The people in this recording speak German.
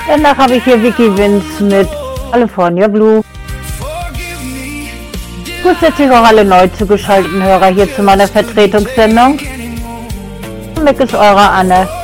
Danach habe ich hier Vicky Vince mit California Blue. Grundsätzlich auch alle neu zugeschalteten Hörer hier zu meiner Vertretungssendung. Mick ist eure Anne.